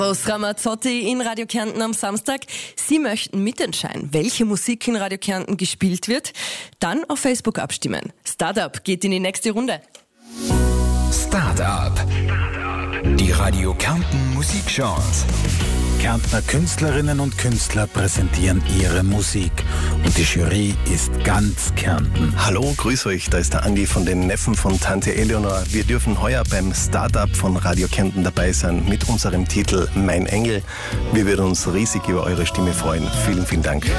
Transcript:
Ramazzotti in Radio Kärnten am Samstag. Sie möchten mitentscheiden, welche Musik in Radio Kärnten gespielt wird? Dann auf Facebook abstimmen. Startup geht in die nächste Runde. Startup. Die Radio Kärnten Musikchance. Kärntner Künstlerinnen und Künstler präsentieren ihre Musik. Und die Jury ist ganz Kärnten. Hallo, grüß euch, da ist der Andi von den Neffen von Tante Eleonor. Wir dürfen heuer beim Startup von Radio Kärnten dabei sein mit unserem Titel Mein Engel. Wir würden uns riesig über eure Stimme freuen. Vielen, vielen Dank.